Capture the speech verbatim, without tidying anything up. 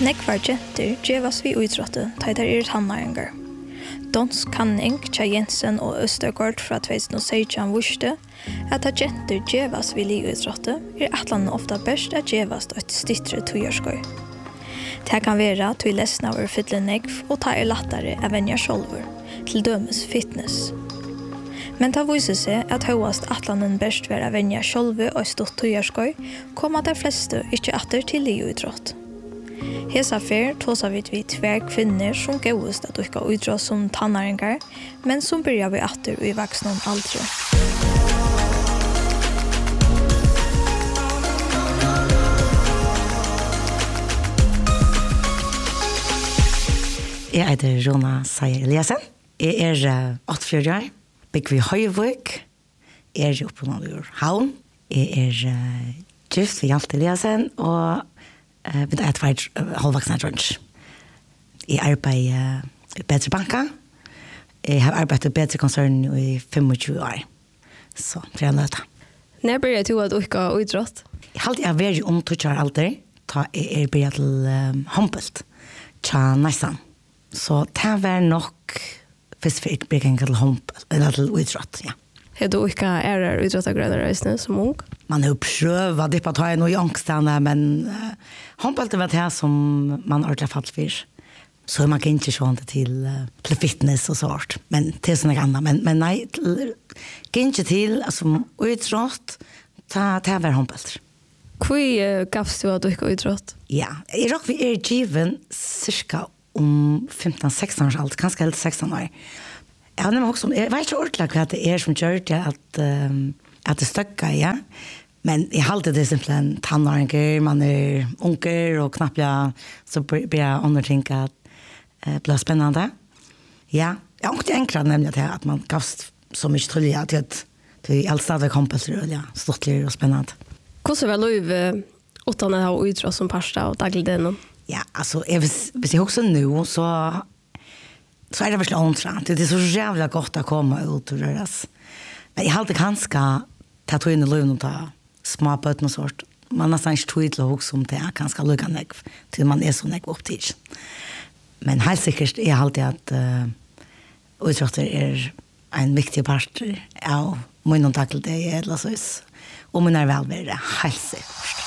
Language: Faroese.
Nekvar jenter gjevas vi utrottet, ta der er tannæringar. Donsk kanning tja Jensen og Østergaard fra tjusen seksten vurste at at jenter gjevas vi li utrottet er atlanen ofta best at gjevas et stittre tujørskøy. Det kan være at vi lesna over fytlenegv og ta er lattare av venja sjolver, til dømes fitness. Men ta viser seg at høyast atlanen best være venja sjolve og stått tujørskøy, kom at de fleste ikke atter til li utrott. Hesa fer tåsa vi vi tver kvinner som gåest at dukka utrå som tannæringar, men som byrja vi atter i vaksnon aldre. Jeg heter Rona Seier Eliasen. Jeg er åttifire år, bygger vi Høyvøk. Jeg er oppe i Havn. Jeg er uh, gift ved Hjalte Eliasen, og uh, vi er tvert uh, halvvaksne drønns. Jeg arbeider i Bedre Banka. Jeg har arbeidet i Bedre Konsern i tjuefem år. Så, for jeg nøter. Når blir du at du ikke har utrått? Jeg har alltid vært om tjueåtte år alder, da jeg er begynt til um, håndbult, tja nesten. Så det var nok først for ikke bygge til håndbult, eller til utrått, ja. Har du ikke ærer utråttagrønner som ung? Man har jo prøvet det på å ta noe i angstene, men uh, håndbult var det som man ordentlig fatt for. Så man kan ikke sånn til, uh, til fitness og sånt, men til sånne ganger. Men, men nei, kan ikke til altså, utrått, det var håndbult. Hvor uh, gavst du at du ikke har utrått? Ja, jeg råk vi er given cirka om femton sexton års alder, kanskje helt sexton år. Jeg, også, jeg vet ikke ordentlig hva det er som gjør det at, um, at det støkker, ja. Men jeg halte det simpelthen tannåringer, man er unger og knappt, ja, så blir jeg undertenkt at det uh, blir spennende. Ja, jeg har ikke enklere nemlig til at man gavst så mye tullige til at det er alt stadig kompeser, ja, stortligere og spennende. Hvordan var lov utan å ha utrått som parsta og dagligdagen? Ja, alltså hvis, hvis jeg også nu, så, så er det virkelig åndsrant. Det er så jævla godt å komme ut og røres. Men jeg har alltid kanskje tatt inn i løven og ta små bøtten og sånt. Man har nesten ikke tog til å huske om det er kanskje lykke negv, til man er så negv opp til. Men helt sikkert er alltid at uh, utråtter er en viktig part av min dagligdag, eller så. Og min er velvære, helt sikkert.